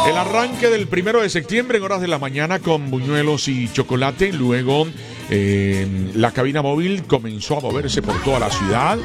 El arranque del 1 de septiembre en horas de la mañana con buñuelos y chocolate. Luego la cabina móvil comenzó a moverse por toda la ciudad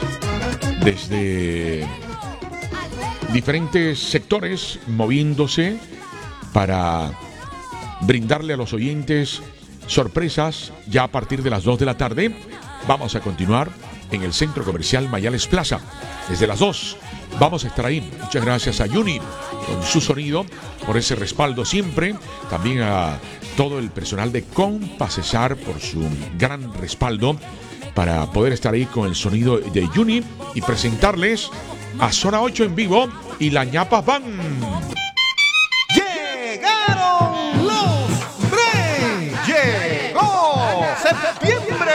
desde diferentes sectores, moviéndose para brindarle a los oyentes sorpresas. Ya a partir de las 2 de la tarde vamos a continuar en el Centro Comercial Mayales Plaza. Desde las 2 vamos a estar ahí. Muchas gracias a Juni con su sonido, por ese respaldo siempre. También a todo el personal de Compa Cesar por su gran respaldo para poder estar ahí con el sonido de Juni y presentarles a Zona 8 en vivo y la ñapas van. Llegaron los Reyes. Llegó septiembre.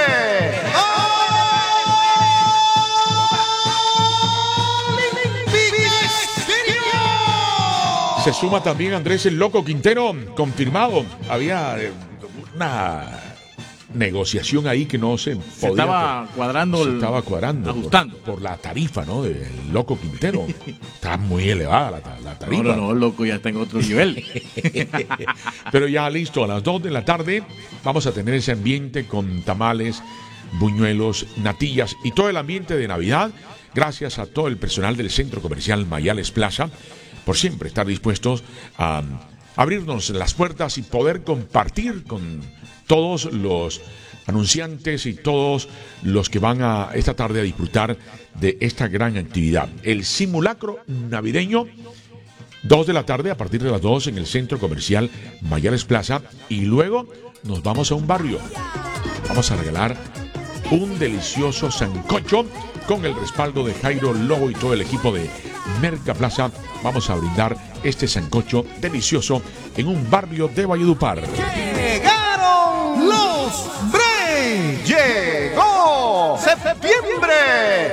Se suma también Andrés el Loco Quintero, confirmado. Había una negociación ahí que no se podía. Se estaba cuadrando. Ajustando. Por la tarifa, ¿no? Del Loco Quintero. Está muy elevada la tarifa. No, el Loco ya está en otro nivel. Pero ya listo, a las 2 de la tarde vamos a tener ese ambiente con tamales, buñuelos, natillas y todo el ambiente de Navidad. Gracias a todo el personal del Centro Comercial Mayales Plaza por siempre estar dispuestos a abrirnos las puertas y poder compartir con todos los anunciantes y todos los que van a esta tarde a disfrutar de esta gran actividad. El simulacro navideño, 2 de la tarde, a partir de las 2 en el Centro Comercial Mayales Plaza, y luego nos vamos a un barrio. Vamos a regalar un delicioso sancocho con el respaldo de Jairo Lobo y todo el equipo de Merca Plaza. Vamos a brindar este sancocho delicioso en un barrio de Valledupar. Llegaron los Reyes. Llegó septiembre.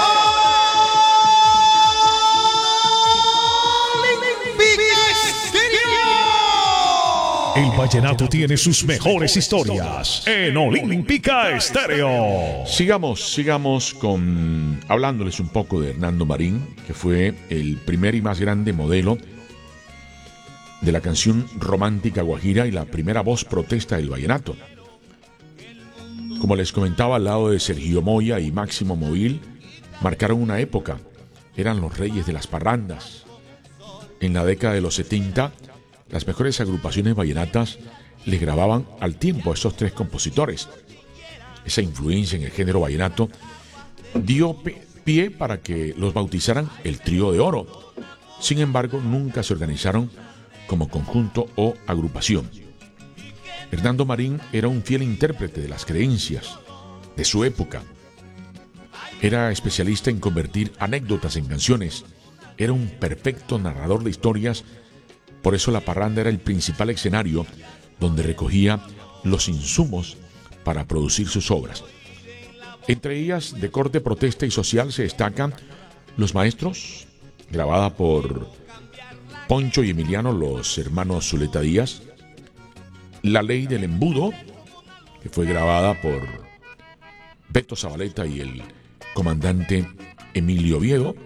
El vallenato tiene sus mejores historias en Olímpica Estéreo. Sigamos hablándoles un poco de Hernando Marín, que fue el primer y más grande modelo de la canción romántica guajira y la primera voz protesta del vallenato. Como les comentaba, al lado de Sergio Moya y Máximo Móvil, marcaron una época. Eran los reyes de las parrandas. En la década de los 70, las mejores agrupaciones vallenatas les grababan al tiempo a estos tres compositores. Esa influencia en el género vallenato dio pie para que los bautizaran el Trío de Oro. Sin embargo, nunca se organizaron como conjunto o agrupación. Hernando Marín era un fiel intérprete de las creencias de su época. Era especialista en convertir anécdotas en canciones. Era un perfecto narrador de historias. Por eso la parranda era el principal escenario donde recogía los insumos para producir sus obras. Entre ellas, de corte protesta y social, se destacan Los Maestros, grabada por Poncho y Emiliano, los hermanos Zuleta Díaz; La Ley del Embudo, que fue grabada por Beto Zabaleta y el comandante Emilio Oviedo;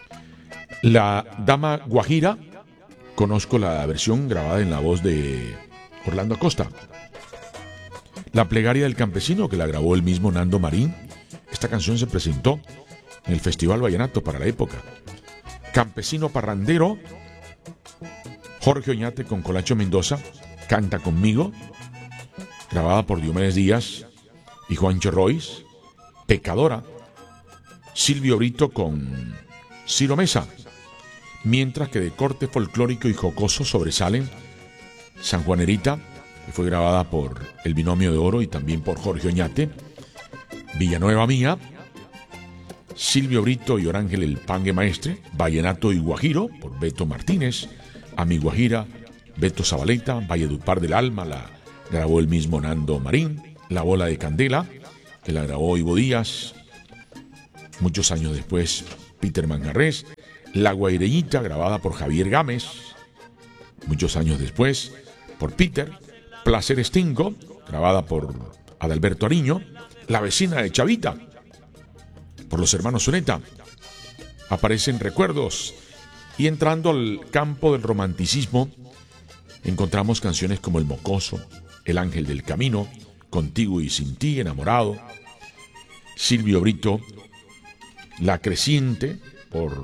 La Dama Guajira, conozco la versión grabada en la voz de Orlando Acosta; La Plegaria del Campesino, que la grabó el mismo Nando Marín. Esta canción se presentó en el Festival Vallenato para la época. Campesino Parrandero, Jorge Oñate con Colacho Mendoza, Canta Conmigo, grabada por Diomedes Díaz y Juancho Royce. Pecadora, Silvio Brito con Ciro Mesa. Mientras que de corte folclórico y jocoso sobresalen Sanjuanerita, que fue grabada por el Binomio de Oro y también por Jorge Oñate; Villanueva Mía, Silvio Brito y Orángel el Pangue Maestre; Vallenato y Guajiro por Beto Martínez; A mi Guajira, Beto Zabaleta; Valledupar del Alma, la grabó el mismo Nando Marín; La Bola de Candela, que la grabó Ivo Díaz, muchos años después Peter Manjarrés; La Guaireñita, grabada por Javier Gámez, muchos años después por Peter; Placer Estingo, grabada por Adalberto Ariño; La Vecina de Chavita, por los hermanos Zuleta. Aparecen Recuerdos Y entrando al campo del romanticismo, encontramos canciones como El Mocoso, El Ángel del Camino, Contigo y Sin Ti, Enamorado, Silvio Brito, La Creciente, por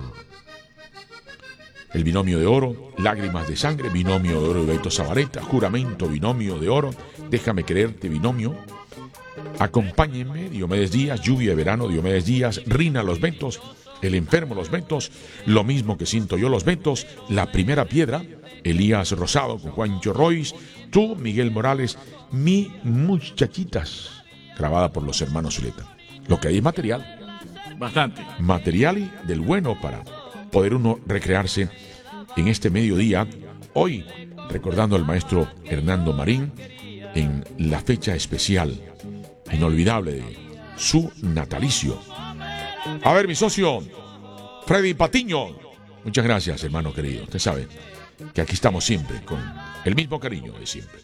El Binomio de Oro, Lágrimas de Sangre, Binomio de Oro de Beto Zabaleta, Juramento, Binomio de Oro, Déjame Quererte, Binomio, Acompáñenme, Diomedes Díaz, Lluvia de Verano, Diomedes Díaz, Rina, Los Ventos, El Enfermo, Los Ventos, Lo Mismo que Siento Yo, Los Ventos, La Primera Piedra, Elías Rosado con Juancho Royce, Tú, Miguel Morales, Mi Muchachitas, grabada por los hermanos Zuleta. Lo que hay es material. Bastante. Material y del bueno para poder uno recrearse en este mediodía, hoy recordando al maestro Hernando Marín en la fecha especial, inolvidable de su natalicio. A ver, mi socio, Freddy Patiño. Muchas gracias, hermano querido. Usted sabe que aquí estamos siempre con el mismo cariño de siempre.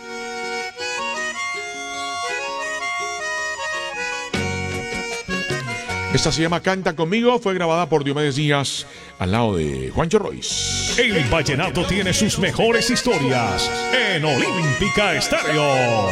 Esta se llama Canta Conmigo, fue grabada por Diomedes Díaz al lado de Juancho Royce. El vallenato tiene sus mejores historias en Olímpica Estéreo.